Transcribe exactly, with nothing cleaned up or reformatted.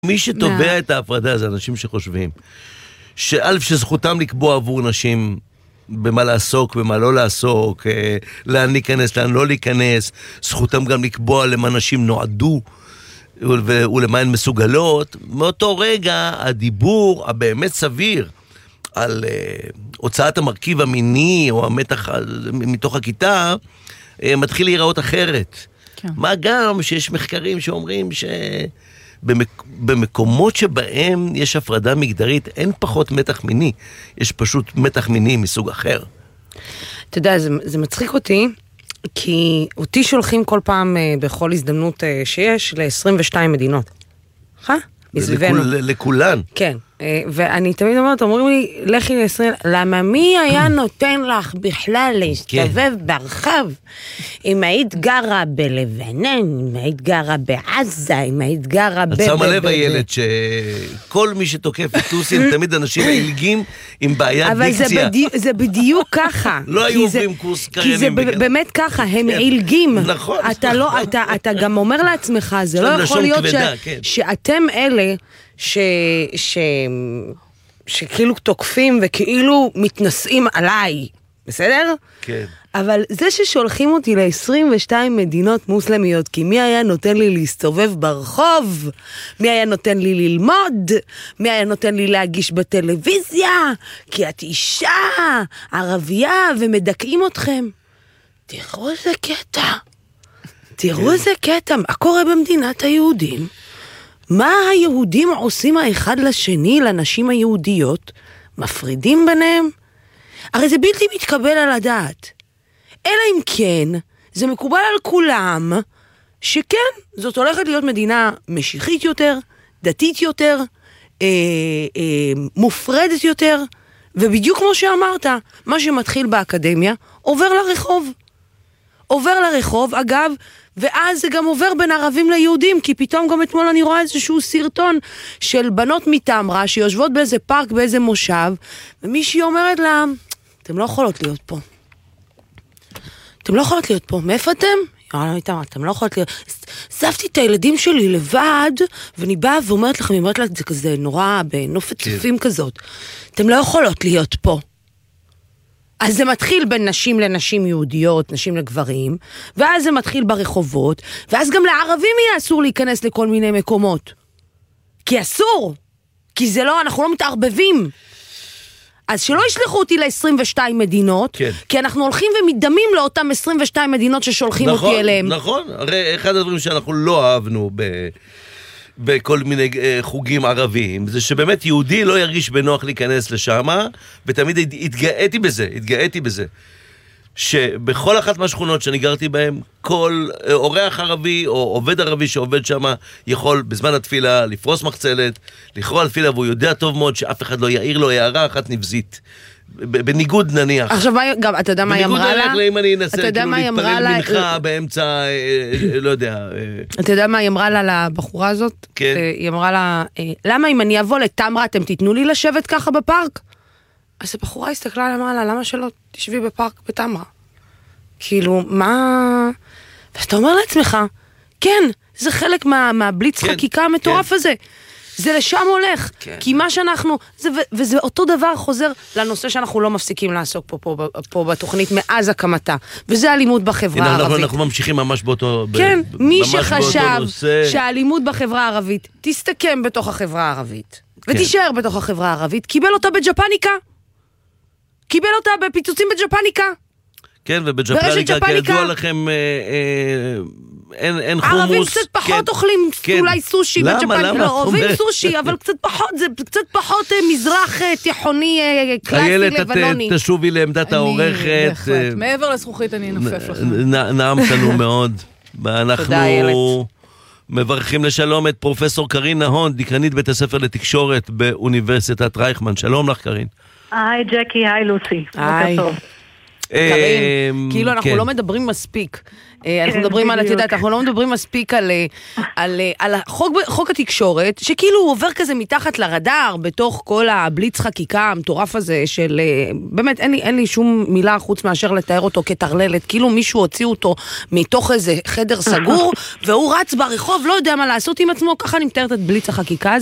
מי שתובע את ההפרדה זה אנשים שחושבים שאלף שזכותם לקבוע עבור נשים במה לעסוק, במה לא לעסוק, לאן להיכנס, לאן לא להיכנס, זכותם גם לקבוע למה נשים נועדו ולמה הן מסוגלות. מאותו רגע הדיבור הבאמת סביר על uh, הוצאת המרכיב המיני או המתח מתוך הכיתה uh, מתחיל להיראות אחרת. כן. מה גם שיש מחקרים שאומרים שבמקומות שבהם יש הפרדה מגדרית אין פחות מתח מיני, יש פשוט מתח מיני מסוג אחר. אתה יודע, זה, זה מצחיק אותי, כי אותי שולחים כל פעם uh, בכל הזדמנות uh, שיש ל-עשרים ושתיים מדינות. אה? מסביבנו. לכול, לכולן. כן. ואני תמיד אומרת, אומרים לי, לכי לישראל, למה מי היה נותן לך בכלל להסתובב ברחב? אם היית גרה בלבנון, אם היית גרה בעזה, אם היית גרה ב... את שמה לב הילד שכל מי שתוקף את טוסים, תמיד אנשים מילגים עם בעיית דיקציה. אבל זה בדיוק ככה. לא היו עוברים קורס קריינים. כי זה באמת ככה, הם מילגים. נכון. אתה גם אומר לעצמך, זה לא יכול להיות שאתם אלה ש... ש... שכאילו תוקפים וכאילו מתנסים עליי, בסדר? כן. אבל זה ששולחים אותי ל-עשרים ושתיים מדינות מוסלמיות, כי מי היה נותן לי להסתובב ברחוב? מי היה נותן לי ללמוד? מי היה נותן לי להגיש בטלוויזיה? כי את אישה, ערבייה, ומדכאים אתכם. תראו איזה קטע. תראו איזה קטע. מה קורה במדינת היהודים? מה היהודים עושים האחד לשני, לנשים היהודיות? מפרידים ביניהם? הרי זה בלתי מתקבל על הדעת. אלא אם כן, זה מקובל על כולם, שכן, זאת הולכת להיות מדינה משיחית יותר, דתית יותר, אה, אה, מופרדת יותר, ובדיוק כמו שאמרת, מה שמתחיל באקדמיה, עובר לרחוב. עובר לרחוב, אגב, ואז זה גם עובר בין ערבים ליהודים, כי פתאום גם אתמול אני רואה איזשהו סרטון של בנות מתמרה שיושבות באיזה פארק, באיזה מושב, ומישהי אומרת לה, אתם לא יכולות להיות פה. אתם לא יכולות להיות פה. מאיפה אתם? יאללה, מתמרה, אתם לא יכולות להיות. סבתי את הילדים שלי לבד, ואני באה ואומרת לכם, אני אומרת לה, זה כזה נורא, בנופת צופים כזאת. אתם לא יכולות להיות פה. אז זה מתחיל בין נשים לנשים יהודיות, נשים לגברים, ואז זה מתחיל ברחובות, ואז גם לערבים יהיה אסור להיכנס לכל מיני מקומות. כי אסור. כי זה לא, אנחנו לא מתערבבים. אז שלא ישלחו אותי ל-עשרים ושתיים מדינות, כן. כי אנחנו הולכים ומדמים לאותם עשרים ושתיים מדינות ששולחים נכון, אותי אליהם. נכון, הרי אחד הדברים שאנחנו לא אהבנו ב... בכל מיני uh, חוגים ערביים, זה שבאמת יהודי לא ירגיש בנוח להיכנס לשם, ותמיד התגאיתי בזה, התגאיתי בזה, שבכל אחת מהשכונות שאני גרתי בהם, כל uh, אורח ערבי או עובד ערבי שעובד שם, יכול בזמן התפילה לפרוס מחצלת, לקרוא על תפילה, והוא יודע טוב מאוד שאף אחד לא יעיר לו הערה אחת נבזית. בניגוד נניח. עכשיו, גם, אתה יודע מה היא אמרה לה? בניגוד אם אני אנסה כאילו להתפלל מנחה באמצע, לא יודע. אתה יודע מה היא אמרה לה לבחורה הזאת? כן. היא אמרה לה, למה אם אני אבוא לתמרה, אתם תיתנו לי לשבת ככה בפארק? אז הבחורה הסתכלה, אמרה לה, למה שלא תשבי בפארק בתמרה? כאילו, מה... ואתה אומר לעצמך, כן, זה חלק מהבליץ חקיקה המטורף הזה. זה לשם הולך, כן. כי מה שאנחנו, זה, וזה אותו דבר חוזר לנושא שאנחנו לא מפסיקים לעסוק פה, פה, פה בתוכנית מאז הקמתה, וזה אלימות בחברה הנה, הערבית. אנחנו ממשיכים ממש באותו... כן, ב, מי שחשב שהאלימות בחברה הערבית תסתכם בתוך החברה הערבית, כן. ותישאר בתוך החברה הערבית, קיבל אותה בג'פניקה, קיבל אותה בפיצוצים בג'פניקה, כן, ובג'פניקה, כידוע לכם, אה, אה, אין, אין חומוס. ערבים קצת פחות כן, אוכלים כן. אולי סושי למה, בג'פן. למה? לא, אוהבים סושי, אבל קצת פחות, זה קצת פחות מזרח תיכוני קלאסי לבנוני. איילת, תשובי לעמדת העורכת. מעבר לזכוכית אני נופף לך. נעמת לנו מאוד. אנחנו מברכים לשלום את פרופסור קרין נהון, דיקנית בית הספר לתקשורת באוניברסיטת רייכמן. שלום לך, קרין. היי ג'קי, היי לוסי. היי. קרים, כאילו אנחנו לא מדברים מספיק. אנחנו מדברים על, את יודעת, אנחנו לא מדברים מספיק על, על, על חוק, חוק התקשורת, שכאילו הוא עובר כזה מתחת לרדאר, בתוך כל הבליץ חקיקה המטורף הזה של, באמת, אין לי, אין לי שום מילה חוץ מאשר לתאר אותו כתרללת, כאילו מישהו הוציא אותו מתוך איזה חדר סגור, והוא רץ ברחוב, לא יודע מה לעשות עם עצמו, ככה אני מתארת את בליץ החקיקה.